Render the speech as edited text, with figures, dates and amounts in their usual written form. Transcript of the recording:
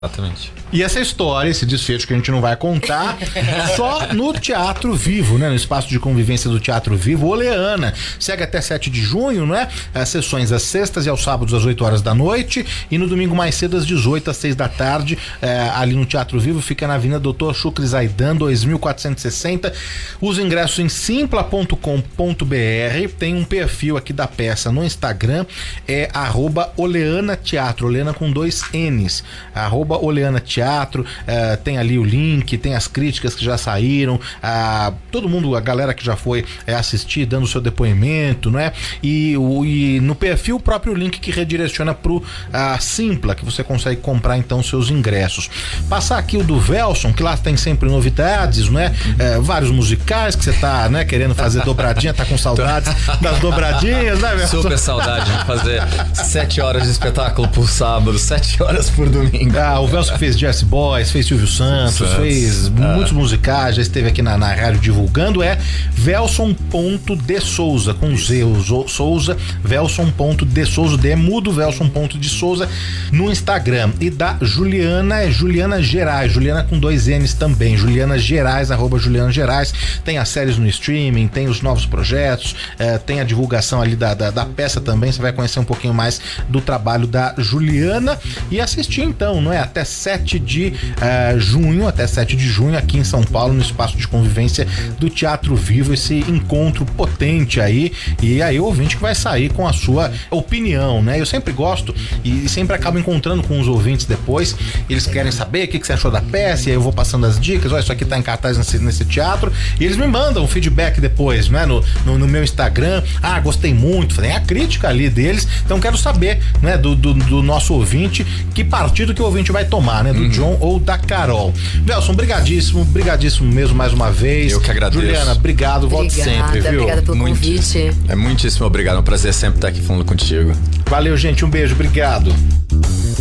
Exatamente. E essa história, esse desfecho que a gente não vai contar, só no Teatro Vivo, né? No espaço de convivência do Teatro Vivo, Oleana. Segue até 7 de junho, né? As sessões às sextas e aos sábados às 8 horas da noite e no domingo mais cedo às 18 às 6 da tarde, ali no Teatro Vivo, fica na Avenida Dr. Chucre Zaidan, 2460. Os ingressos em simpla.com.br. Tem um perfil aqui da peça no Instagram, é @oleanateatro, Oleana com 2 N's, @oleanateatro, tem ali o link, tem as críticas que já saíram, todo mundo, a galera que já foi assistir, dando o seu depoimento, né? E no perfil o próprio link que redireciona pro Simpla, que você consegue comprar então seus ingressos. Passar aqui o do Velson, que lá tem sempre novidades, né? Vários musicais que você tá, né, querendo fazer dobradinha, tá com saudades das dobradinhas, né, Velson? Super saudade de fazer 7 horas de espetáculo por sábado, 7 horas por domingo. O Velson fez Jazz Boys, fez Silvio Santos, fez muitos musicais, já esteve aqui na rádio divulgando. É Velson.de.Souza, com Z, Souza, Velson.de.Souza, D é mudo, Velson.de.Souza no Instagram. E da Juliana, é Juliana Gerais, Juliana com 2 N's também, Juliana Gerais, @Juliana Gerais. Tem as séries no streaming, tem os novos projetos, tem a divulgação ali da peça também. Você vai conhecer um pouquinho mais do trabalho da Juliana e assistir então, não é? Até 7 de junho, aqui em São Paulo, no espaço de convivência do Teatro Vivo, esse encontro potente aí, e aí o ouvinte que vai sair com a sua opinião, né? Eu sempre gosto e sempre acabo encontrando com os ouvintes depois, eles querem saber o que você achou da peça, e aí eu vou passando as dicas, isso aqui tá em cartaz nesse teatro, e eles me mandam feedback depois, né? No meu Instagram, gostei muito, falei, a crítica ali deles, então quero saber, né, do nosso ouvinte, que partido que o ouvinte vai tomar, né? Do John ou da Carol. Velson, brigadíssimo mesmo mais uma vez. Eu que agradeço. Juliana, obrigado, volte sempre, viu? Obrigada pelo convite. É muitíssimo obrigado, é um prazer sempre estar aqui falando contigo. Valeu, gente, um beijo, obrigado.